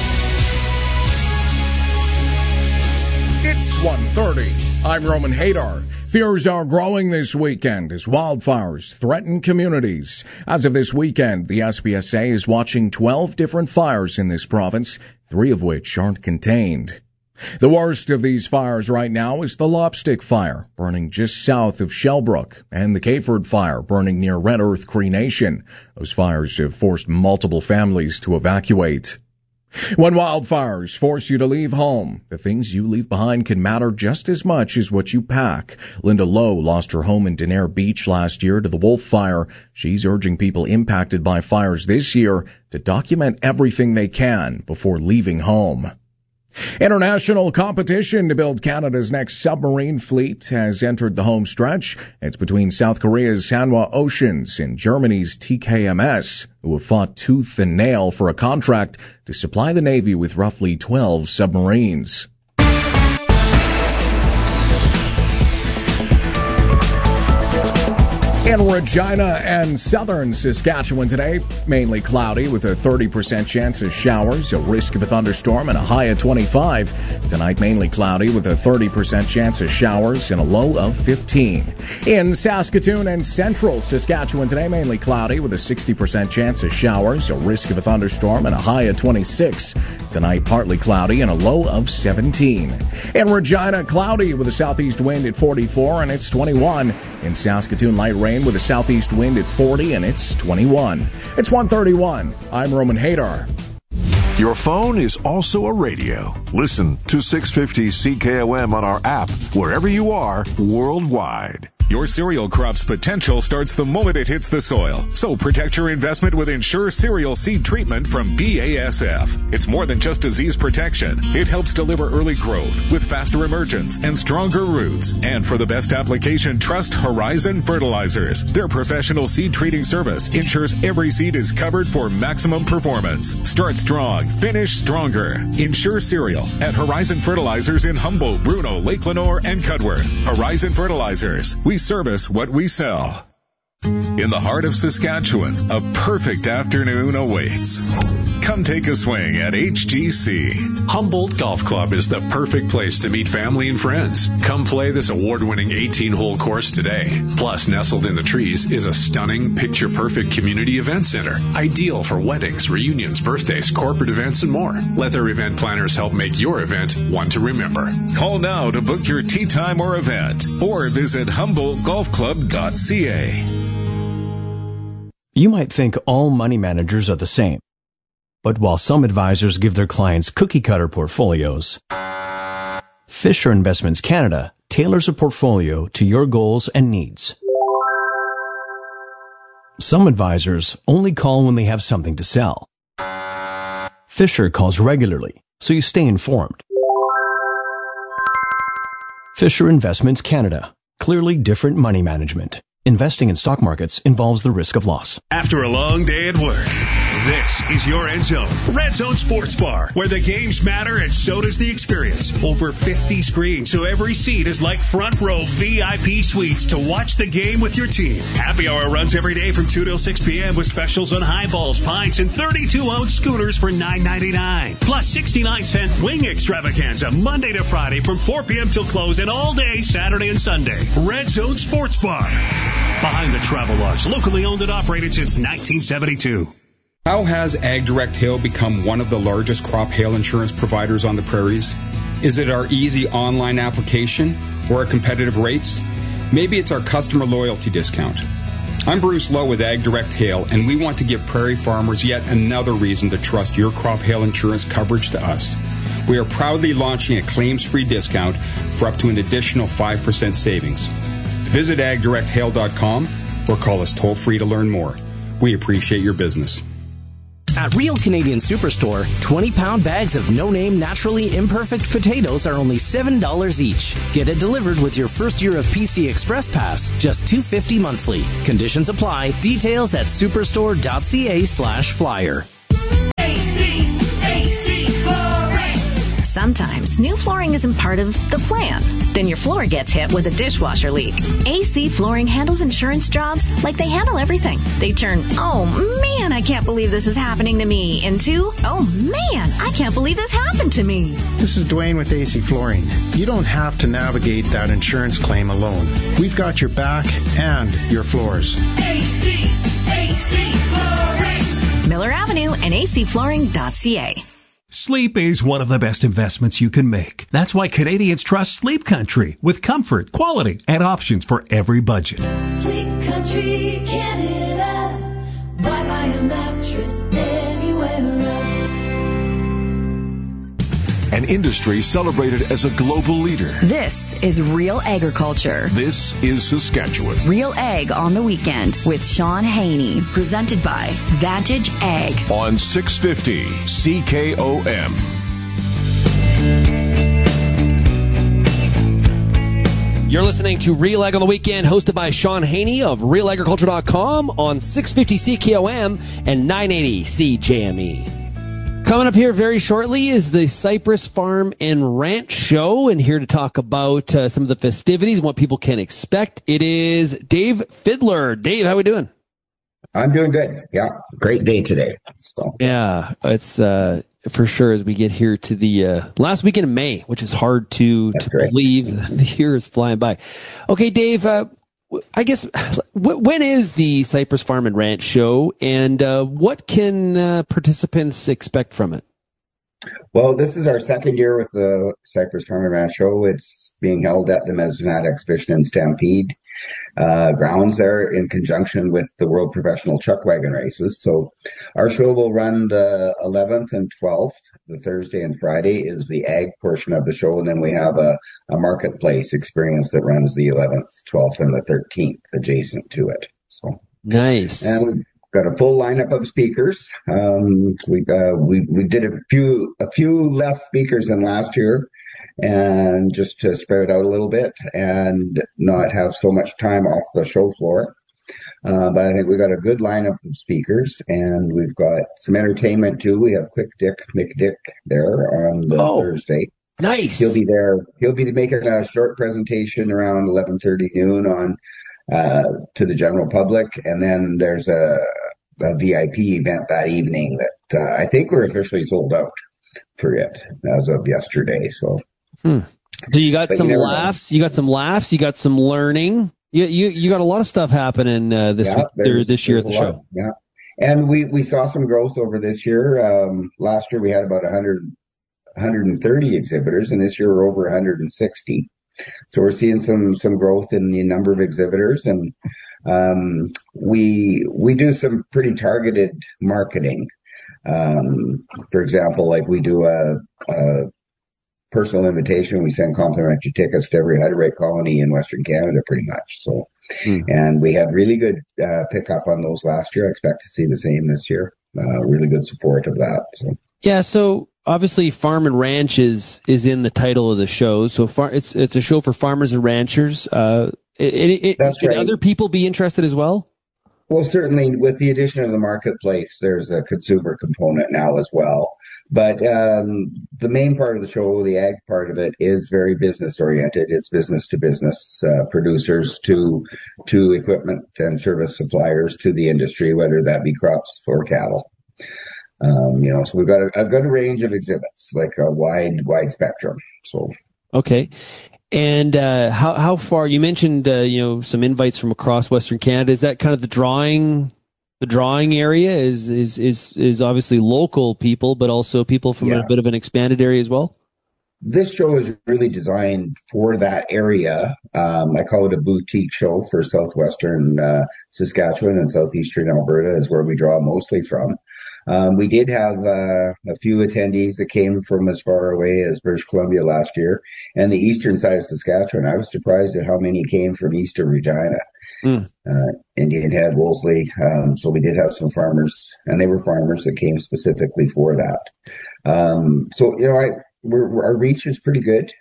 It's 1:30. I'm Roman Hadar. Fears are growing this weekend as wildfires threaten communities. As of this weekend, the SPSA is watching 12 different fires in this province, 3 of which aren't contained. The worst of these fires right now is the Lopstick Fire, burning just south of Shellbrook, and the Cayford Fire, burning near Red Earth Cree Nation. Those fires have forced multiple families to evacuate. When wildfires force you to leave home, the things you leave behind can matter just as much as what you pack. Linda Lowe lost her home in Denair Beach last year to the Wolf Fire. She's urging people impacted by fires this year to document everything they can before leaving home. International competition to build Canada's next submarine fleet has entered the home stretch. It's between South Korea's Hanwha Oceans and Germany's TKMS, who have fought tooth and nail for a contract to supply the Navy with roughly 12 submarines. In Regina and southern Saskatchewan today, mainly cloudy with a 30% chance of showers, a risk of a thunderstorm, and a high of 25. Tonight, mainly cloudy with a 30% chance of showers and a low of 15. In Saskatoon and central Saskatchewan today, mainly cloudy with a 60% chance of showers, a risk of a thunderstorm, and a high of 26. Tonight, partly cloudy and a low of 17. In Regina, cloudy with a southeast wind at 44 and it's 21. In Saskatoon, light rain with a southeast wind at 40 and it's 21. It's 1:31. I'm Roman Hadar. Your phone is also a radio. Listen to 650 CKOM on our app wherever you are worldwide. Your cereal crop's potential starts the moment it hits the soil. So protect your investment with Ensure Cereal Seed Treatment from BASF. It's more than just disease protection. It helps deliver early growth with faster emergence and stronger roots. And for the best application, trust Horizon Fertilizers. Their professional seed treating service ensures every seed is covered for maximum performance. Start strong, finish stronger. Ensure Cereal at Horizon Fertilizers in Humboldt, Bruno, Lake Lenoir, and Cudworth. Horizon Fertilizers. We service what we sell. In the heart of Saskatchewan, a perfect afternoon awaits. Come take a swing at HGC. Humboldt Golf Club is the perfect place to meet family and friends. Come play this award-winning 18-hole course today. Plus, nestled in the trees is a stunning, picture-perfect community event center. Ideal for weddings, reunions, birthdays, corporate events, and more. Let their event planners help make your event one to remember. Call now to book your tee time or event, or visit HumboldtGolfClub.ca. You might think all money managers are the same. But while some advisors give their clients cookie-cutter portfolios, Fisher Investments Canada tailors a portfolio to your goals and needs. Some advisors only call when they have something to sell. Fisher calls regularly, so you stay informed. Fisher Investments Canada. Clearly different money management. Investing in stock markets involves the risk of loss. After a long day at work, this is your Red Zone. Red Zone Sports Bar, where the games matter and so does the experience. Over 50 screens, so every seat is like front row VIP suites to watch the game with your team. Happy hour runs every day from 2 till 6 p.m. with specials on highballs, pints, and 32-ounce schooners for $9.99. Plus 69-cent wing extravaganza Monday to Friday from 4 p.m. till close and all day Saturday and Sunday. Red Zone Sports Bar. Behind the Travel Lodge, locally owned and operated since 1972. How has AgDirect Hail become one of the largest crop hail insurance providers on the prairies? Is it our easy online application or our competitive rates? Maybe it's our customer loyalty discount. I'm Bruce Lowe with AgDirect Hail, and we want to give prairie farmers yet another reason to trust your crop hail insurance coverage to us. We are proudly launching a claims-free discount for up to an additional 5% savings. Visit agdirecthail.com or call us toll-free to learn more. We appreciate your business. At Real Canadian Superstore, 20-pound bags of no-name, naturally imperfect potatoes are only $7 each. Get it delivered with your first year of PC Express Pass, just $2.50 monthly. Conditions apply. Details at superstore.ca/flyer. AC Flooring. Sometimes new flooring isn't part of the plan. Then your floor gets hit with a dishwasher leak. AC Flooring handles insurance jobs like they handle everything. They turn, oh man, I can't believe this is happening to me, into, oh man, I can't believe this happened to me. This is Dwayne with AC Flooring. You don't have to navigate that insurance claim alone. We've got your back and your floors. AC Flooring. Miller Avenue and acflooring.ca. Sleep is one of the best investments you can make. That's why Canadians trust Sleep Country with comfort, quality, and options for every budget. Sleep Country, Canada. Why buy a mattress anywhere else? An industry celebrated as a global leader. This is Real Agriculture. This is Saskatchewan. Real Ag on the Weekend with Sean Haney. Presented by Vantage Ag. On 650 CKOM. You're listening to Real Ag on the Weekend, hosted by Sean Haney of RealAgriculture.com on 650 CKOM and 980 CJME. Coming up here very shortly is the Cypress Farm and Ranch Show, and here to talk about some of the festivities and what people can expect, it is Dave Fiddler. Dave, how are we doing? I'm doing good. Yeah, great day today. So. Yeah, it's for sure as we get here to the last weekend of May, which is hard to believe the year is flying by. Okay, Dave, I guess, when is the Cypress Farm and Ranch Show, and what can participants expect from it? Well, this is our second year with the Cypress Farm and Ranch Show. It's being held at the Mesonet Exhibition and Stampede grounds there in conjunction with the World Professional Chuck Wagon Races. So our show will run the 11th and 12th. The Thursday and Friday is the ag portion of the show, and then we have a marketplace experience that runs the 11th, 12th, and the 13th adjacent to it. So nice. And we've got a full lineup of speakers. We did a few less speakers than last year, and just to spread it out a little bit and not have so much time off the show floor. But I think we've got a good lineup of speakers, and we've got some entertainment too. We have Quick Dick McDick there on the Thursday. Nice. He'll be there. He'll be making a short presentation around 11:30 noon on to the general public, and then there's a VIP event that evening that I think we're officially sold out for it as of yesterday. So. So you got some laughs. You got some laughs. You got some learning. You got a lot of stuff happening this year at the show. Yeah, and we saw some growth over this year. Last year we had about 130 exhibitors, and this year we're over 160. So we're seeing some growth in the number of exhibitors, and we do some pretty targeted marketing. For example, like we do a personal invitation. We send complimentary tickets to every Hutterite colony in Western Canada, pretty much. So, and we had really good pickup on those last year. I expect to see the same this year. Really good support of that. So. Yeah. So obviously, Farm and Ranch is in the title of the show. So it's a show for farmers and ranchers. That's should right. Other people be interested as well? Well, certainly with the addition of the marketplace, there's a consumer component now as well. But the main part of the show, the ag part of it, is very business oriented. It's business to business, producers to equipment and service suppliers to the industry, whether that be crops or cattle. So we've got a good range of exhibits, like a wide spectrum. So okay. And how far? You mentioned some invites from across Western Canada. Is that kind of the drawing area? Is obviously local people, but also people from a bit of an expanded area as well? This show is really designed for that area. I call it a boutique show for southwestern Saskatchewan, and southeastern Alberta is where we draw mostly from. We did have a few attendees that came from as far away as British Columbia last year, and the eastern side of Saskatchewan. I was surprised at how many came from eastern Regina, Indian Head, Wolseley. So we did have some farmers, and they were farmers that came specifically for that. Our reach is pretty good.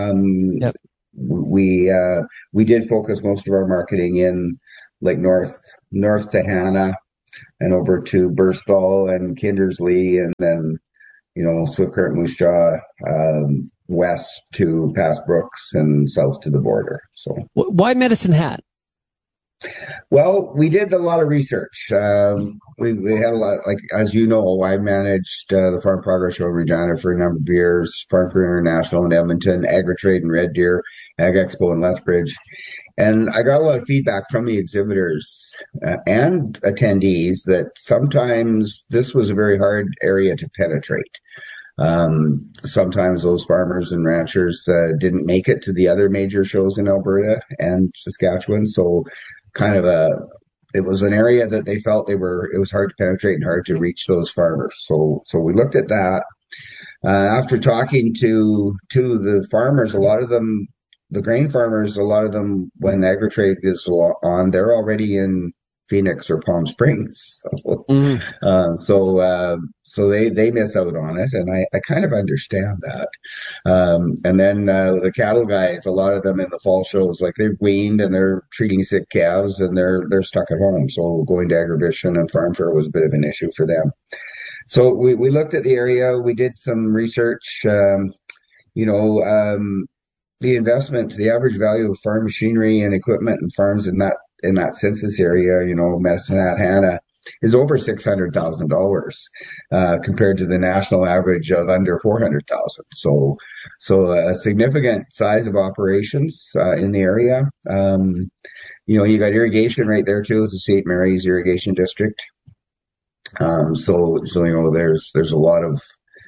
We did focus most of our marketing in like north to Hanna and over to Burstall and Kindersley, and then Swift Current, Moose Jaw, west to past Brooks and south to the border. So why Medicine Hat? Well, we did a lot of research. We had a lot, like, as you know, I managed the Farm Progress Show in Regina for a number of years, Farm Career International in Edmonton, Agri-Trade in Red Deer, Ag Expo in Lethbridge. And I got a lot of feedback from the exhibitors and attendees that sometimes this was a very hard area to penetrate. Sometimes those farmers and ranchers didn't make it to the other major shows in Alberta and Saskatchewan. So it was an area that they felt it was hard to penetrate and hard to reach those farmers. So we looked at that. After talking to the farmers, a lot of them, the grain farmers, a lot of them, when Agri-Trade is on, they're already in Phoenix or Palm Springs. So they miss out on it, and I kind of understand that. And then the cattle guys, a lot of them in the fall shows, like they've weaned and they're treating sick calves and they're stuck at home. So going to Agribition and Farm Fair was a bit of an issue for them. So we looked at the area, we did some research. The investment, the average value of farm machinery and equipment and farms in that census area, Medicine Hat, Hannah, is over $600,000 compared to the national average of under $400,000. So a significant size of operations in the area. You got irrigation right there too. It's the St. Mary's Irrigation District. There's a lot of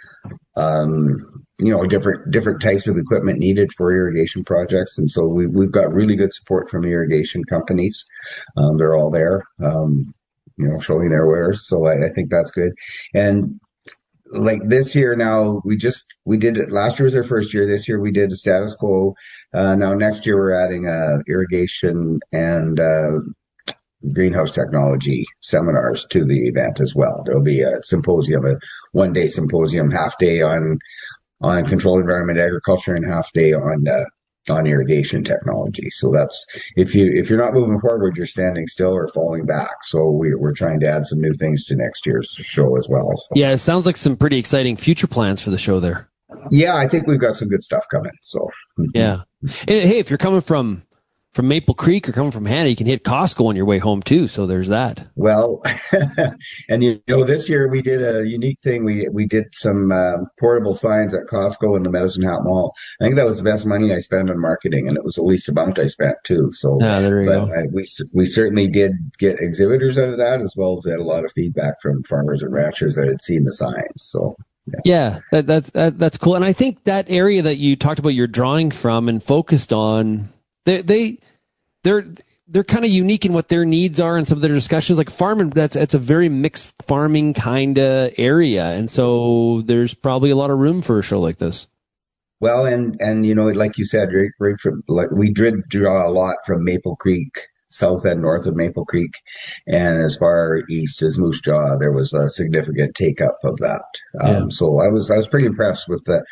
different types of equipment needed for irrigation projects. And so we've got really good support from the irrigation companies. They're all there, showing their wares. So I think that's good. And like this year now, we did it. Last year was our first year. This year we did a status quo. Now next year we're adding irrigation and greenhouse technology seminars to the event as well. There'll be a symposium, a one-day symposium, half day on controlled environment agriculture and half day on irrigation technology. So that's, if you're not moving forward, you're standing still or falling back. So we're trying to add some new things to next year's show as well. So. Yeah, it sounds like some pretty exciting future plans for the show there. Yeah, I think we've got some good stuff coming. So yeah. And, hey, if you're coming from Maple Creek or coming from Hannah, you can hit Costco on your way home too. So there's that. Well, and this year we did a unique thing. We did some portable signs at Costco in the Medicine Hat Mall. I think that was the best money I spent on marketing, and it was the least amount I spent too. So there you go. We certainly did get exhibitors out of that, as well as we had a lot of feedback from farmers and ranchers that had seen the signs. So. Yeah, that's cool. And I think that area that you talked about, you're drawing from and focused on, they're kind of unique in what their needs are and some of their discussions. Like farming, it's a very mixed farming kind of area, and so there's probably a lot of room for a show like this. Well, and like you said, right from, like, we did draw a lot from Maple Creek, south and north of Maple Creek, and as far east as Moose Jaw, there was a significant take up of that. So I was pretty impressed with the.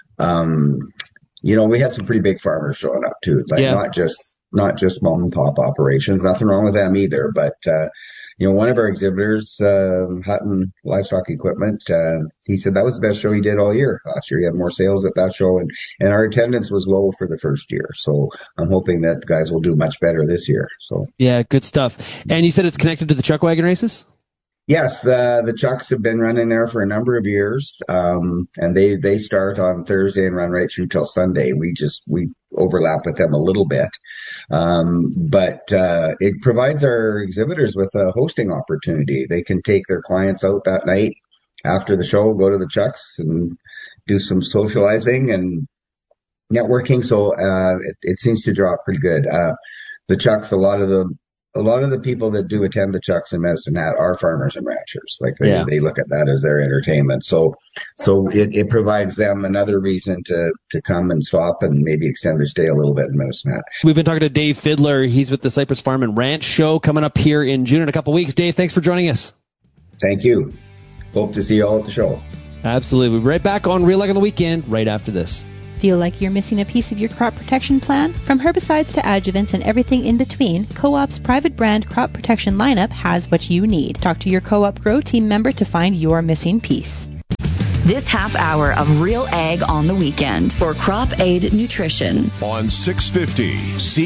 We had some pretty big farmers showing up too, like not just mom and pop operations. Nothing wrong with them either, but one of our exhibitors, Hutton Livestock Equipment, he said that was the best show he did all year. Last year he had more sales at that show, and our attendance was low for the first year. So I'm hoping that guys will do much better this year. So yeah, good stuff. And you said it's connected to the Chuck Wagon races? Yes, the Chucks have been running there for a number of years, and they start on Thursday and run right through till Sunday. We overlap with them a little bit, but it provides our exhibitors with a hosting opportunity. They can take their clients out that night after the show, go to the Chucks and do some socializing and networking. So it seems to draw pretty good. The Chucks, a lot of the people that do attend the Chucks in Medicine Hat are farmers and ranchers. Like they look at that as their entertainment. So it provides them another reason to come and stop and maybe extend their stay a little bit in Medicine Hat. We've been talking to Dave Fiddler. He's with the Cypress Farm and Ranch Show coming up here in June in a couple weeks. Dave, thanks for joining us. Thank you. Hope to see you all at the show. Absolutely. We'll be right back on Real Ag on the Weekend right after this. Feel like you're missing a piece of your crop protection plan? From herbicides to adjuvants and everything in between, Co-op's private brand crop protection lineup has what you need. Talk to your Co-op Grow team member to find your missing piece. this half hour of Real Ag on the Weekend for Crop Aid Nutrition. On 650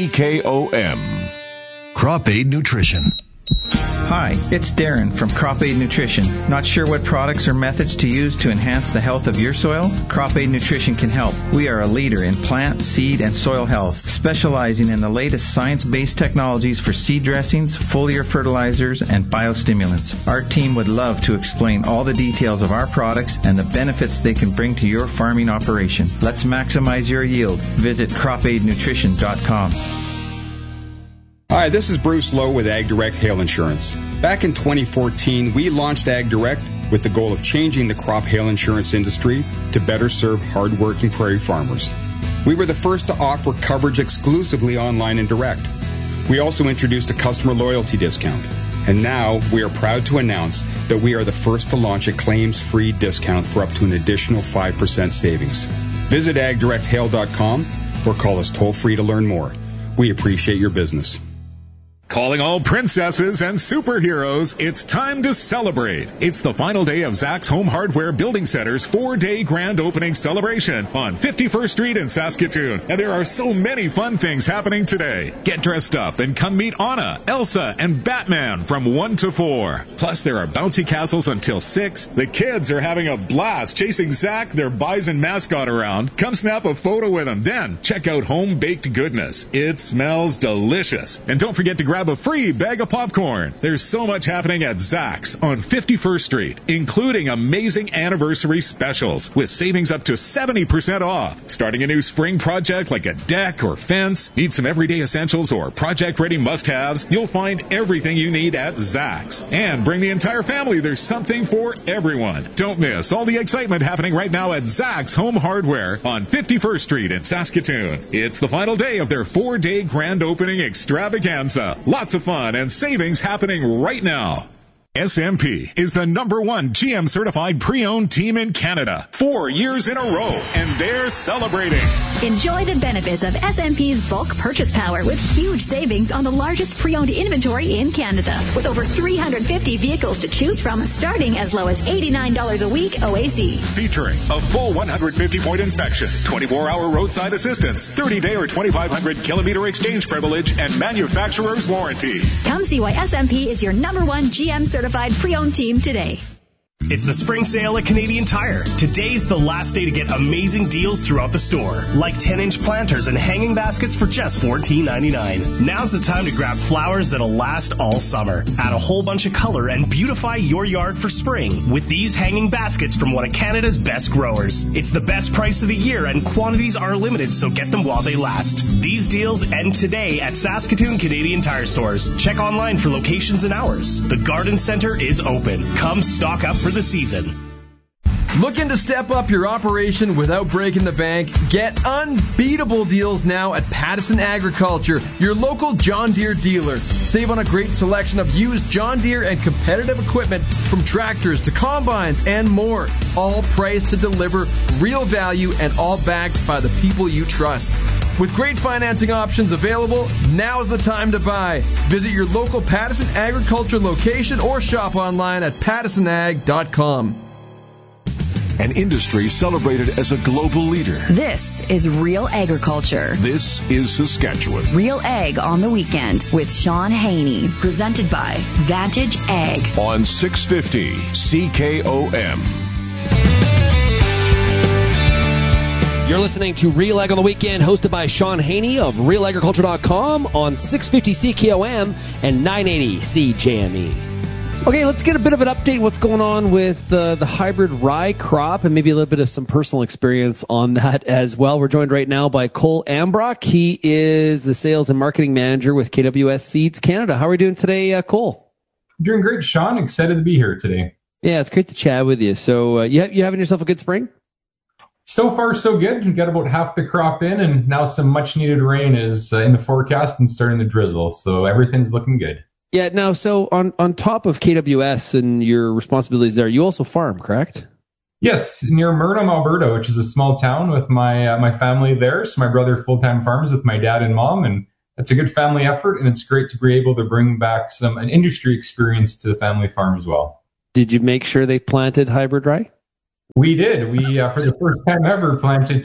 CKOM. Crop Aid Nutrition. Hi, it's Darren from Crop Aid Nutrition. Not sure what products or methods to use to enhance the health of your soil? Crop Aid Nutrition can help. We are a leader in plant, seed, and soil health, specializing in the latest science-based technologies for seed dressings, foliar fertilizers, and biostimulants. Our team would love to explain all the details of our products and the benefits they can bring to your farming operation. Let's maximize your yield. Visit cropaidnutrition.com. Hi, this is Bruce Lowe with Ag Direct Hail Insurance. Back in 2014, we launched Ag Direct with the goal of changing the crop hail insurance industry to better serve hardworking prairie farmers. We were the first to offer coverage exclusively online and direct. We also introduced a customer loyalty discount. And now we are proud to announce that we are the first to launch a claims-free discount for up to an additional 5% savings. Visit agdirecthail.com or call us toll-free to learn more. We appreciate your business. Calling all princesses and superheroes, it's time to celebrate. It's the final day of Zach's Home Hardware Building Center's 4-day grand opening celebration on 51st Street in Saskatoon. And there are so many fun things happening today. Get dressed up and come meet Anna, Elsa, and Batman from 1 to 4. Plus, there are bouncy castles until 6. The kids are having a blast chasing Zach, their bison mascot, around. Come snap a photo with him. Then check out Home Baked Goodness. It smells delicious. And don't forget to grab a free bag of popcorn. There's so much happening at Zach's on 51st Street, including amazing anniversary specials with savings up to 70% off. Starting a new spring project like a deck or fence, need some everyday essentials or project-ready must-haves, you'll find everything you need at Zach's. And bring the entire family. There's something for everyone. Don't miss all the excitement happening right now at Zach's Home Hardware on 51st Street in Saskatoon. It's the final day of their 4-day grand opening extravaganza. Lots of fun and savings happening right now. SMP is the #1 GM certified pre-owned team in Canada, 4 years in a row, and they're celebrating. Enjoy the benefits of SMP's bulk purchase power with huge savings on the largest pre-owned inventory in Canada. With over 350 vehicles to choose from, starting as low as $89 a week OAC. Featuring a full 150-point inspection, 24-hour roadside assistance, 30-day or 2,500-kilometer exchange privilege, and manufacturer's warranty. Come see why SMP is your #1 GM certified pre-owned team today. It's the spring sale at Canadian Tire. Today's the last day to get amazing deals throughout the store, like 10-inch planters and hanging baskets for just $14.99. Now's the time to grab flowers that'll last all summer. Add a whole bunch of color and beautify your yard for spring with these hanging baskets from one of Canada's best growers. It's the best price of the year and quantities are limited, so get them while they last. These deals end today at Saskatoon Canadian Tire stores. Check online for locations and hours. The Garden Center is open. Come stock up for the season. Looking to step up your operation without breaking the bank? Get unbeatable deals now at Pattison Agriculture, your local John Deere dealer. Save on a great selection of used John Deere and competitive equipment from tractors to combines and more. All priced to deliver real value and all backed by the people you trust. With great financing options available, now's the time to buy. Visit your local Pattison Agriculture location or shop online at pattisonag.com. An industry celebrated as a global leader. This is Real Agriculture. This is Saskatchewan. Real Ag on the Weekend with Sean Haney. Presented by Vantage Ag. On 650 CKOM. You're listening to Real Ag on the Weekend, hosted by Sean Haney of RealAgriculture.com on 650 CKOM and 980 CJME. Okay, let's get a bit of an update what's going on with the hybrid rye crop and maybe a little bit of some personal experience on that as well. We're joined right now by Cole Ambrock. He is the sales and marketing manager with KWS Seeds Canada. How are we doing today, Cole? I'm doing great, Sean. Excited to be here today. Yeah, it's great to chat with you. So you having yourself a good spring? So far, so good. We've got about half the crop in, and now some much-needed rain is in the forecast and starting to drizzle. So everything's looking good. Yeah, now, so on top of KWS and your responsibilities there, you also farm, correct? Yes, near Murnum, Alberta, which is a small town with my family there. So my brother full-time farms with my dad and mom, and it's a good family effort, and it's great to be able to bring back an industry experience to the family farm as well. Did you make sure they planted hybrid rye? We did. We, for the first time ever, planted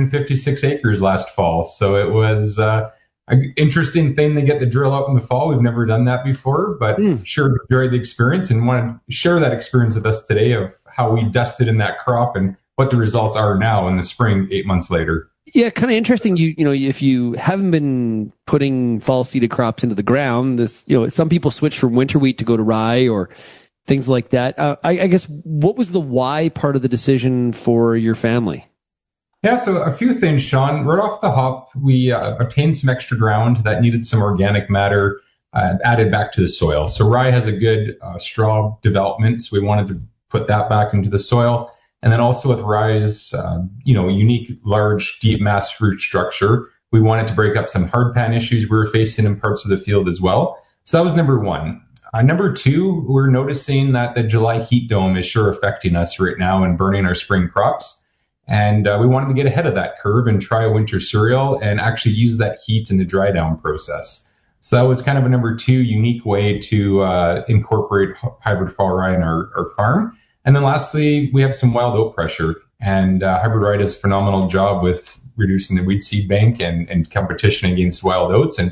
256 acres last fall. So it was an interesting thing to get the drill out in the fall. We've never done that before, but sure enjoyed the experience and want to share that experience with us today of how we dusted in that crop and what the results are now in the spring, 8 months later. Yeah, kind of interesting. You know, if you haven't been putting fall seeded crops into the ground, some people switch from winter wheat to go to rye or things like that. I guess, what was the why part of the decision for your family? Yeah, so a few things, Sean. Right off the hop, we obtained some extra ground that needed some organic matter added back to the soil. So rye has a good straw development, so we wanted to put that back into the soil. And then also with rye's, unique, large, deep mass root structure, we wanted to break up some hard pan issues we were facing in parts of the field as well. So that was number one. Number two, we're noticing that the July heat dome is sure affecting us right now and burning our spring crops. And we wanted to get ahead of that curve and try a winter cereal and actually use that heat in the dry down process. So that was kind of a number two unique way to incorporate hybrid fall rye in our farm. And then lastly, we have some wild oat pressure, and hybrid rye does a phenomenal job with reducing the weed seed bank and competition against wild oats. And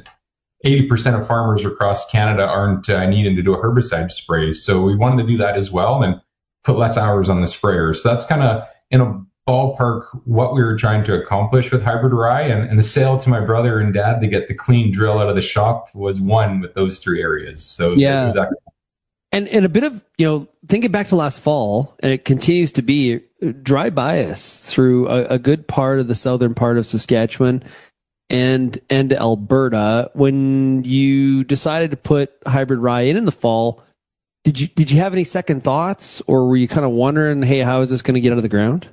80% of farmers across Canada aren't needing to do a herbicide spray. So we wanted to do that as well and put less hours on the sprayer. So that's kind of in a ballpark what we were trying to accomplish with hybrid rye. And the sale to my brother and dad to get the clean drill out of the shop was one with those three areas. So yeah. It was actually and a bit of, thinking back to last fall, and it continues to be dry bias through a good part of the southern part of Saskatchewan and Alberta. When you decided to put hybrid rye in the fall, did you have any second thoughts, or were you kind of wondering, hey, how is this going to get out of the ground?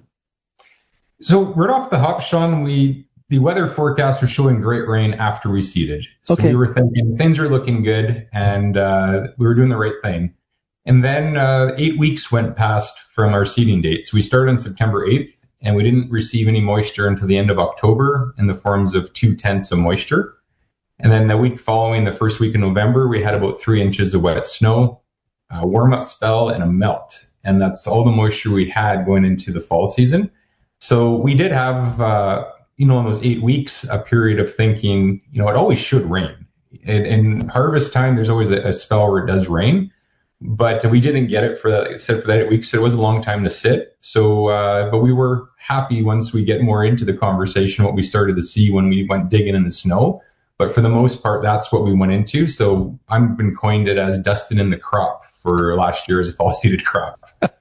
So right off the hop, Sean, the weather forecast was showing great rain after we seeded. So we were thinking things are looking good and we were doing the right thing. And then 8 weeks went past from our seeding date. So we started on September 8th and we didn't receive any moisture until the end of October in the forms of 0.2 of moisture. And then the week following, the first week in November, we had about 3 inches of wet snow, a warm-up spell, and a melt. And that's all the moisture we had going into the fall season. So we did have, in those 8 weeks, a period of thinking, it always should rain. In harvest time, there's always a spell where it does rain. But we didn't get it for that 8 weeks. So it was a long time to sit. So, but we were happy once we get more into the conversation, what we started to see when we went digging in the snow. But for the most part, that's what we went into. So I've been coined it as dusting in the crop for last year as a fall seeded crop.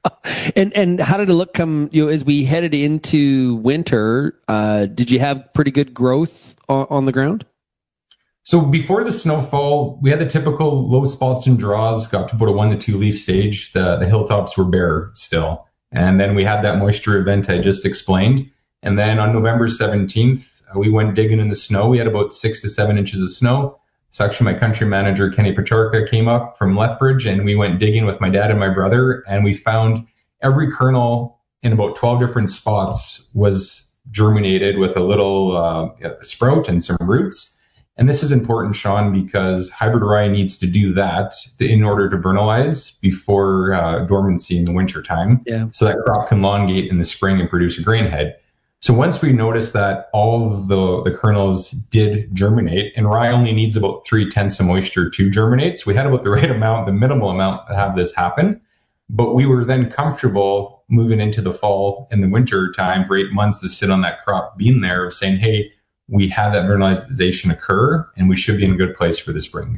And how did it look as we headed into winter? Did you have pretty good growth on the ground? So before the snowfall, we had the typical low spots and draws, got to about a 1 to 2 leaf stage. The hilltops were bare still. And then we had that moisture event I just explained. And then on November 17th, we went digging in the snow. We had about 6 to 7 inches of snow. So actually my country manager, Kenny Pacharka, came up from Lethbridge and we went digging with my dad and my brother. And we found every kernel in about 12 different spots was germinated with a little sprout and some roots. And this is important, Sean, because hybrid rye needs to do that in order to vernalize before dormancy in the wintertime. Yeah. So that crop can elongate in the spring and produce a grain head. So once we noticed that all of the kernels did germinate, and rye only needs about 0.3 of moisture to germinate, so we had about the right amount, the minimal amount to have this happen. But we were then comfortable moving into the fall and the winter time for 8 months to sit on that crop being there of saying, hey, we had that vernalization occur and we should be in a good place for the spring.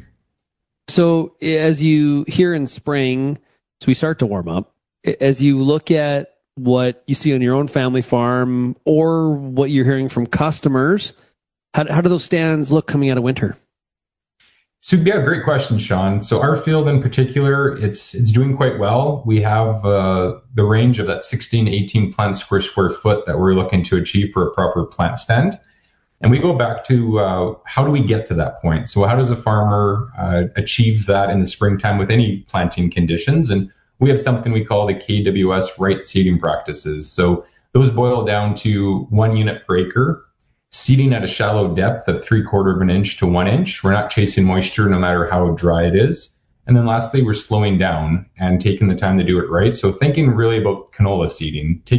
So as you hear in spring, so we start to warm up, as you look at what you see on your own family farm or what you're hearing from customers, how do those stands look coming out of winter? So yeah, great question, Sean. So our field in particular, it's doing quite well. We have the range of that 16 to 18 plants per square foot that we're looking to achieve for a proper plant stand. And we go back to how do we get to that point? So how does a farmer achieve that in the springtime with any planting conditions? And we have something we call the KWS right seeding practices. So those boil down to 1 unit per acre, seeding at a shallow depth of 3/4 of an inch to 1 inch. We're not chasing moisture no matter how dry it is. And then lastly, we're slowing down and taking the time to do it right. So thinking really about canola seeding,